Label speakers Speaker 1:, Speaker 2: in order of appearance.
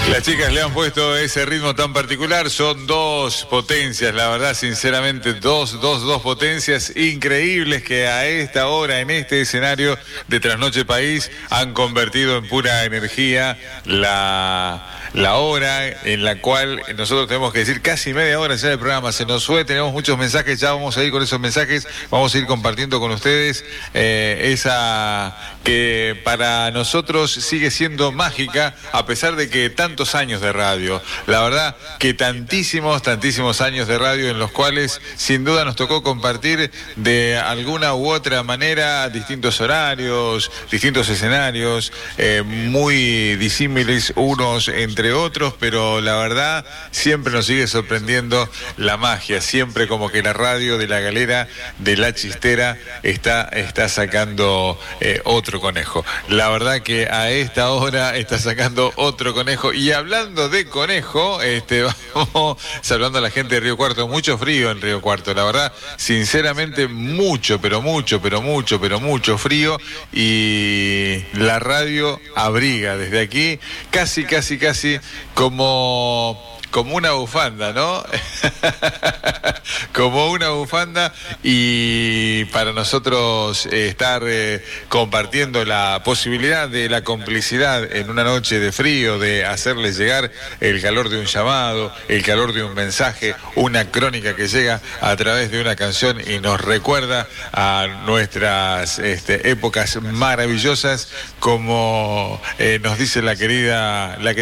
Speaker 1: Las chicas le han puesto ese ritmo tan particular, son dos potencias, la verdad, sinceramente, dos potencias increíbles que a esta hora, en este escenario de Trasnoche País, han convertido en pura energía la hora en la cual nosotros tenemos que decir casi media hora ya del programa. Se nos fue, tenemos muchos mensajes, ya vamos a ir con esos mensajes, vamos a ir compartiendo con ustedes esa que para nosotros sigue siendo mágica, a pesar de que tantos años de radio, la verdad que tantísimos años de radio en los cuales sin duda nos tocó compartir de alguna u otra manera distintos horarios, distintos escenarios, muy disímiles unos entre otros, pero la verdad siempre nos sigue sorprendiendo la magia, siempre como que la radio de la galera, de la chistera, está sacando otro conejo. La verdad que a esta hora está sacando otro conejo. Y hablando de conejo, vamos saludando a la gente de Río Cuarto. Mucho frío en Río Cuarto, la verdad, sinceramente mucho frío, y la radio abriga desde aquí casi como una bufanda, ¿no? Como una bufanda, y para nosotros estar compartiendo la posibilidad de la complicidad en una noche de frío, de hacerles llegar el calor de un llamado, el calor de un mensaje, una crónica que llega a través de una canción y nos recuerda a nuestras épocas maravillosas, como nos dice la querida